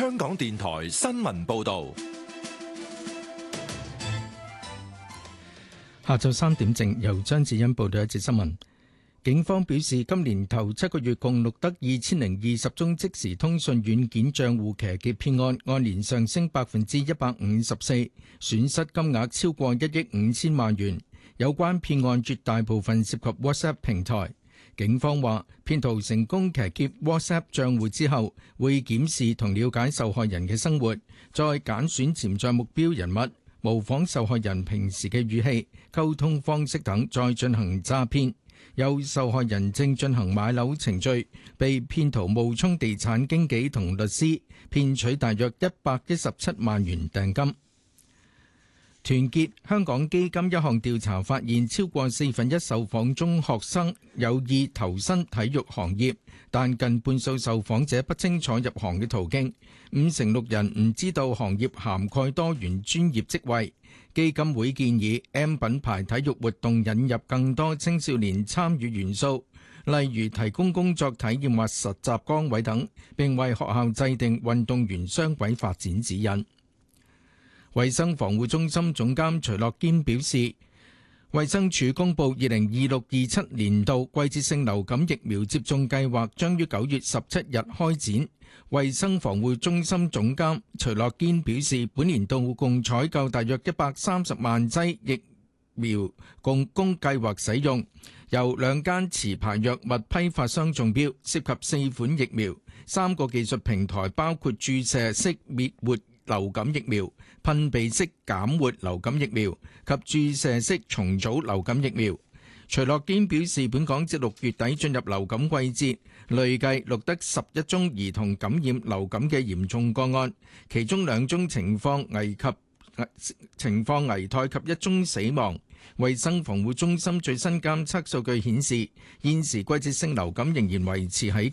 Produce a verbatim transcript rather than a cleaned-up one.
香港電台新聞報道。 下晝三點正，由張智欣報道一節新聞。警方表示，今年頭七個月共錄得二千零二十宗即時通訊軟件賬戶騎劫騙案，按年上升百分之一百五十四，損失金額超過一億五千萬元。有關騙案絕大部分涉及 WhatsApp 平台。警方話，騙徒成功騎劫 WhatsApp 賬戶之後，會檢視同了解受害人嘅生活，再揀選潛在目標人物，模仿受害人平時嘅語氣、溝通方式等，再進行詐騙。有受害人正進行買樓程序，被騙徒冒充地產經紀同律師，騙取大約一百一十七萬元訂金。團結香港基金一項調查發現，超過四分一受訪中學生有意投身體育行業，但近半數受訪者不清楚入行嘅途徑，五成六人唔知道行業涵蓋多元專業職位。基金會建議 M 品牌體育活動引入更多青少年參與元素，例如提供工作體驗或實習崗位等，並為學校制定運動員雙軌發展指引。衛生防護中心總監徐樂堅表示，衛生署公布二零二六二七年度季節性流感疫苗接種計劃將於九月十七日開展。衛生防護中心總監徐樂堅表示，本年度共採購大約一百三十萬劑疫苗，共供計劃使用。由兩間持牌藥物批發商中標，涉及四款疫苗，三個技術平台包括注射式滅活流感疫苗、噴鼻式減活流感疫苗及注射式重組流感疫苗。徐樂堅表示，本港至六月底進入流感季節，累計錄得十一宗兒童感染流感嘅嚴重個案，其中兩宗情況危及情況危殆及一宗死亡。衛生防護中心最新監測數據顯示，現時季節性流感仍然維持喺